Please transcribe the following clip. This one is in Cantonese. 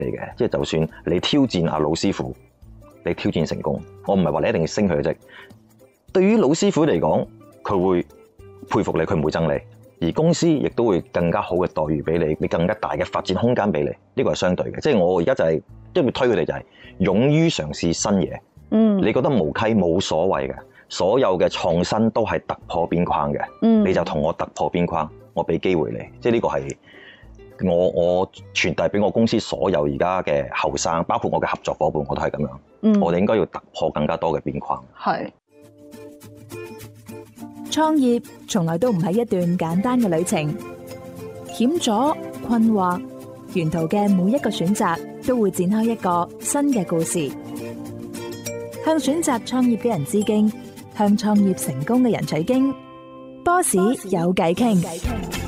嘅，即係就算你挑戰阿老師傅，你挑戰成功，我唔係話你一定要升佢嘅職。對於老師傅嚟講，佢會佩服你，佢唔會憎你，而公司亦都會更加好嘅待遇俾你，你更加大嘅發展空間俾你。呢個係相對嘅，即係我而家就係因為推佢哋就係勇於嘗試新嘢。你覺得無稽冇所謂嘅，所有嘅創新都係突破邊框嘅。你就同我突破邊框，我俾機會你。即係呢個係我傳遞俾我公司所有而家嘅後生，包括我嘅合作夥伴，我都係咁樣。我哋應該要突破更加多嘅邊框。 係創業從來都唔係一段簡單嘅旅程，險阻、困惑，沿途嘅每一個選擇都會展開一個新嘅故事。向選擇創業嘅人致敬，向創業成功嘅人取經。波士有偈傾。